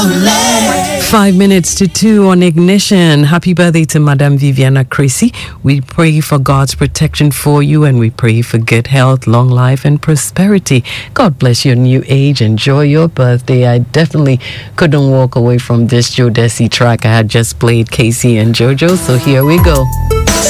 5 minutes to 2 on Ignition. Happy birthday to Madame Viviana Creasy. We pray for God's protection for you, and we pray for good health, long life, and prosperity. God bless your new age. Enjoy your birthday. I definitely couldn't walk away from this Joe Desi track I had just played, Casey and Jojo. So here we go.